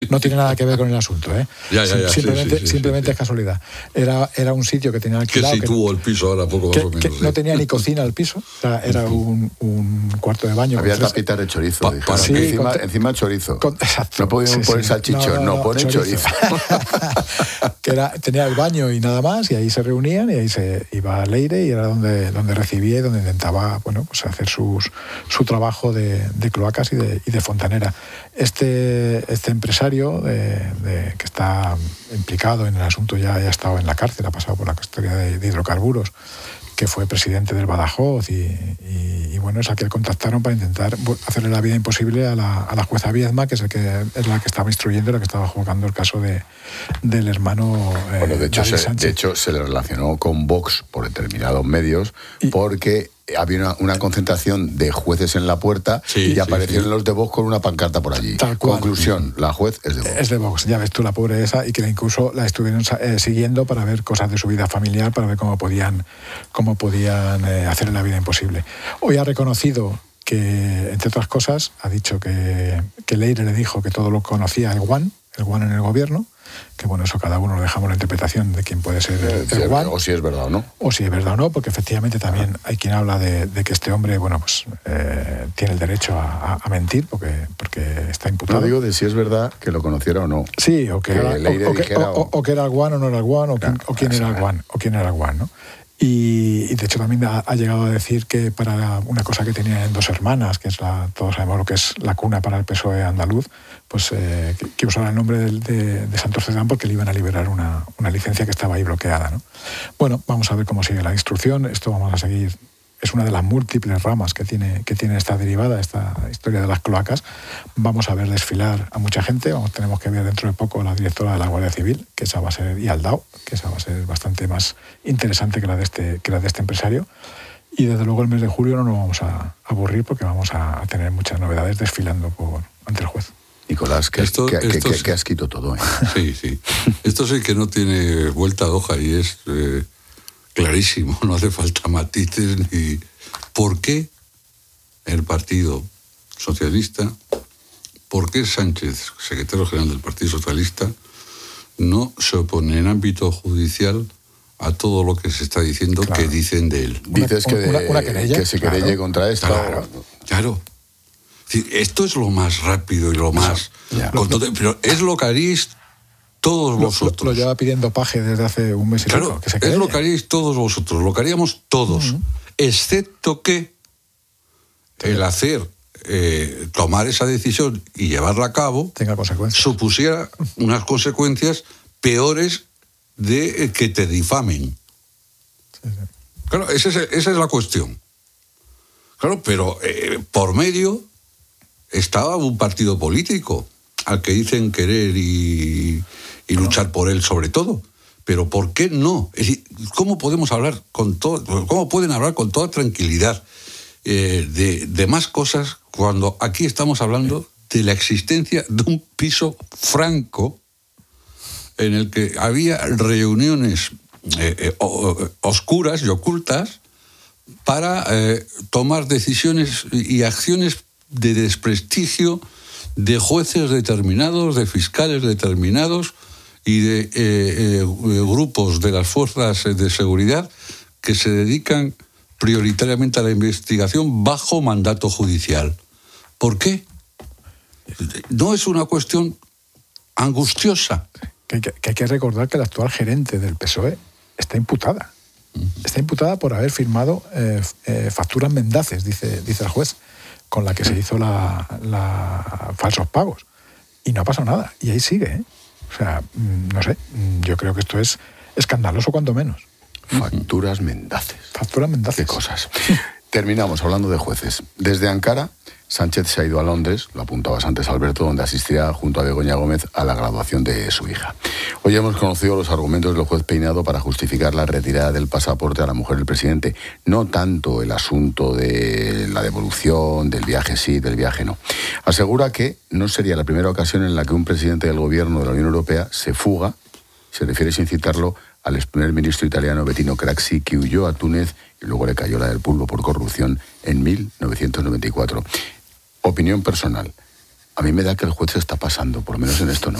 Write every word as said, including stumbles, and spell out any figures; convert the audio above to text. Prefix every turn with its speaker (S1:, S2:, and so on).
S1: No tiene nada que ver con el asunto, ¿eh?
S2: Ya, ya, ya,
S1: simplemente
S2: sí, sí, sí,
S1: simplemente
S2: sí, sí.
S1: es casualidad. Era, era un sitio que tenía alquilado.
S2: Que situó
S1: que,
S2: el piso ahora poco más
S1: que,
S2: o menos.
S1: que
S2: ¿eh?
S1: no tenía ni cocina el piso. Era, era un, un cuarto de baño.
S3: Había
S1: con tres...
S3: tapitas de chorizo.
S2: Pa,
S3: dijeron.
S1: sí,
S3: encima,
S1: con...
S3: encima chorizo.
S1: Con... Exacto.
S3: No podían
S1: sí,
S3: poner
S1: sí.
S3: salchichón, no, no, no ponen chorizo.
S1: chorizo. Que era, tenía el baño y nada más, y ahí se reunían, y ahí se iba Leire, y era donde, donde recibía y donde intentaba, bueno, pues hacer sus, su trabajo de, de cloacas y de, y de fontanera. Este, este empresario de, de, que está implicado en el asunto, ya, ya ha estado en la cárcel, ha pasado por la historia de, de hidrocarburos, que fue presidente del Badajoz, y, y, y bueno, es a que le contactaron para intentar hacerle la vida imposible a la, a la jueza Viedma, que es, el que es la que estaba instruyendo, la que estaba juzgando el caso de, del hermano eh,
S3: bueno, de hecho,
S1: David
S3: se,
S1: Sánchez.
S3: de hecho, se le relacionó con Vox por determinados medios, y, porque había una, una concentración de jueces en la puerta, sí, y sí, aparecieron sí. los de Vox con una pancarta por allí.
S1: Tal cual.
S3: Conclusión, la juez es de Vox.
S1: Es de Vox, ya ves tú, la pobre esa, y que incluso la estuvieron eh, siguiendo para ver cosas de su vida familiar, para ver cómo podían, cómo podían eh, hacerle la vida imposible. Hoy ha reconocido que, entre otras cosas, ha dicho que, que Leire le dijo que todo lo conocía el Guan, el Guan en el gobierno, que bueno, eso cada uno lo dejamos la interpretación de quién puede ser el, el Guan.
S3: O si es verdad o no.
S1: O si es verdad o no, porque efectivamente también hay quien habla de, de que este hombre, bueno, pues eh, tiene el derecho a, a mentir porque, porque está imputado.
S3: No digo de si es verdad que lo conociera o no.
S1: Sí, o que, que, era, o, o, que, o, o, o que era el Guan o no era el Guan, o, claro, quién, o quién era el Guan, o quién era el Guan, ¿no? Y, y de hecho también ha, ha llegado a decir que para una cosa que tenía en Dos Hermanas, que es la, todos sabemos lo que es la cuna para el P S O E andaluz, pues eh, que, que usara el nombre de, de, de Santos Cerdán porque le iban a liberar una, una licencia que estaba ahí bloqueada, ¿no? Bueno, vamos a ver cómo sigue la instrucción. Esto vamos a seguir. Es una de las múltiples ramas que tiene, que tiene esta derivada, esta historia de las cloacas. Vamos a ver desfilar a mucha gente. Vamos, tenemos que ver dentro de poco a la directora de la Guardia Civil, que esa va a ser, y al D A O, que esa va a ser bastante más interesante que la de este, que la de este empresario. Y desde luego el mes de julio no nos vamos a aburrir porque vamos a, a tener muchas novedades desfilando por, ante el juez.
S3: Nicolás, que, esto, que, esto que, que, que has quitado todo, ¿eh?
S2: Sí, sí. Esto sí que no tiene vuelta de hoja y es... Eh... clarísimo, no hace falta matices ni... ¿Por qué el Partido Socialista, por qué Sánchez, secretario general del Partido Socialista, no se opone en ámbito judicial a todo lo que se está diciendo, claro, que dicen de él?
S3: Dices que, de, una, una querella, que se querelle, claro, contra esto.
S2: Claro, claro. Esto es lo más rápido y lo más... Ya. Con todo, pero es lo que haréis todos
S1: lo,
S2: vosotros.
S1: Lo, lo lleva pidiendo Paje desde hace un mes y
S2: claro,
S1: poco, que se
S2: es lo que haríais todos vosotros, lo que haríamos todos, uh-huh. excepto que el hacer, eh, tomar esa decisión y llevarla a cabo,
S1: tenga consecuencias,
S2: supusiera unas consecuencias peores de eh, que te difamen. Sí, sí. Claro, esa es, esa es la cuestión. Claro, pero eh, por medio estaba un partido político al que dicen querer y, y luchar no. por él sobre todo. Pero ¿por qué no? Es decir, ¿cómo podemos hablar con todo, cómo pueden hablar con toda tranquilidad eh, de, de más cosas cuando aquí estamos hablando de la existencia de un piso franco en el que había reuniones eh, eh, oscuras y ocultas para eh, tomar decisiones y acciones de desprestigio de jueces determinados, de fiscales determinados y de eh, eh, grupos de las fuerzas de seguridad que se dedican prioritariamente a la investigación bajo mandato judicial. ¿Por qué? No es una cuestión angustiosa.
S1: Que hay que, que, hay que recordar que la actual gerente del P S O E está imputada. Uh-huh. Está imputada por haber firmado eh, eh, facturas mendaces, dice, dice el juez, con la que se hizo la, la falsos pagos. Y no ha pasado nada. Y ahí sigue, ¿eh? O sea, no sé, yo creo que esto es escandaloso cuanto menos.
S3: Facturas mendaces.
S1: Facturas mendaces.
S3: Qué cosas. Terminamos hablando de jueces. Desde Ankara, Sánchez se ha ido a Londres, lo apuntabas antes, Alberto, donde asistirá junto a Begoña Gómez a la graduación de su hija. Hoy hemos conocido los argumentos del juez Peinado para justificar la retirada del pasaporte a la mujer del presidente. No tanto el asunto de la devolución, del viaje sí, del viaje no. Asegura que no sería la primera ocasión en la que un presidente del gobierno de la Unión Europea se fuga, se refiere sin citarlo, al ex primer ministro italiano Bettino Craxi, que huyó a Túnez y luego le cayó la del pulpo por corrupción en mil novecientos noventa y cuatro. Opinión personal. A mí me da que el juez se está pasando, por lo menos en esto no.